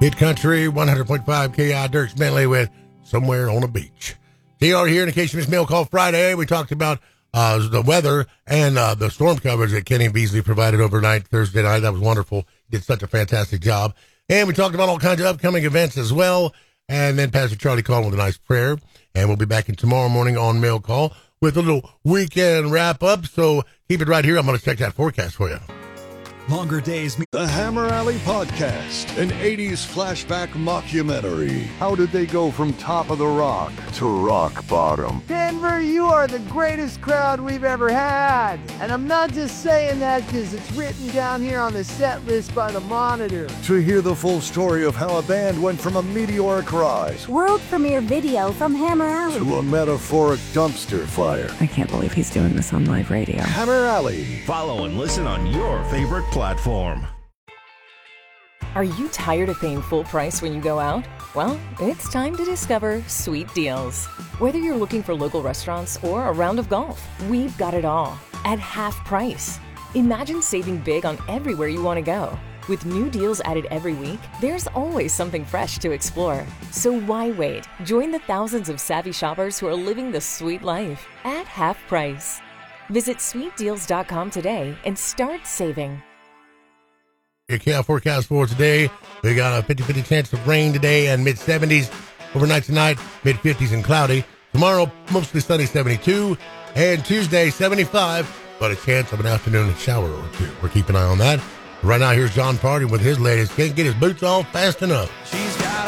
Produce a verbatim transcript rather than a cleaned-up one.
Hit Country, one hundred point five K I, Dirk Bentley with Somewhere on a Beach. T R here, in case you missed Mail Call Friday, we talked about uh, the weather and uh, the storm coverage that Kenny Beasley provided overnight Thursday night. That was wonderful. He did such a fantastic job. And we talked about all kinds of upcoming events as well. And then Pastor Charlie called with a nice prayer. And we'll be back in tomorrow morning on Mail Call with a little weekend wrap-up. So keep it right here. I'm going to check that forecast for you. Longer days. The Hammer Alley Podcast, an eighties flashback mockumentary. How did they go from top of the rock to rock bottom? Denver, you are the greatest crowd we've ever had. And I'm not just saying that because it's written down here on the set list by the Monitor. To hear the full story of how a band went from a meteoric rise, world premiere video from Hammer Alley, to a metaphoric dumpster fire. I can't believe he's doing this on live radio. Hammer Alley. Follow and listen on your favorite platform. Are you tired of paying full price when you go out? Well, it's time to discover Sweet Deals. Whether you're looking for local restaurants or a round of golf, we've got it all at half price. Imagine saving big on everywhere you want to go. With new deals added every week, there's always something fresh to explore. So why wait? Join the thousands of savvy shoppers who are living the sweet life at half price. Visit sweet deals dot com today and start saving. Your K I forecast for today. We got a fifty-fifty chance of rain today and mid seventies. Overnight tonight, mid fifties and cloudy. Tomorrow, mostly sunny, seventy-two. And Tuesday, seventy-five, but a chance of an afternoon shower or two. We're keeping an eye on that. Right now, here's John Party with his latest. Can't get his boots off fast enough.